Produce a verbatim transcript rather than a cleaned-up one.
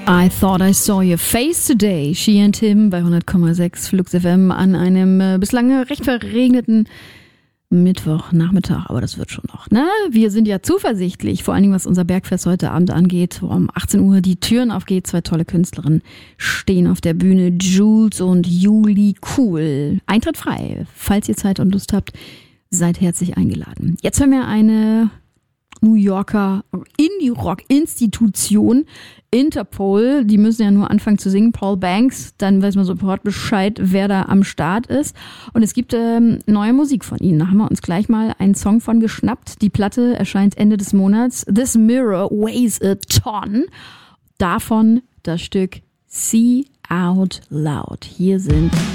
I thought I saw your face today. She and Him bei hundert Komma sechs Flux F M an einem äh, bislang recht verregneten Mittwochnachmittag. Aber das wird schon noch, ne? Wir sind ja zuversichtlich, vor allen Dingen was unser Bergfest heute Abend angeht, wo um achtzehn Uhr die Türen aufgeht. Zwei tolle Künstlerinnen stehen auf der Bühne, Jules und Juli Cool. Eintritt frei. Falls ihr Zeit und Lust habt, seid herzlich eingeladen. Jetzt hören wir eine New Yorker Indie-Rock-Institution, Interpol, die müssen ja nur anfangen zu singen, Paul Banks, dann weiß man sofort Bescheid, wer da am Start ist. Und es gibt ähm, neue Musik von ihnen. Da haben wir uns gleich mal einen Song von geschnappt. Die Platte erscheint Ende des Monats. This Mirror Weighs a Ton. Davon das Stück See Out Loud. Hier sind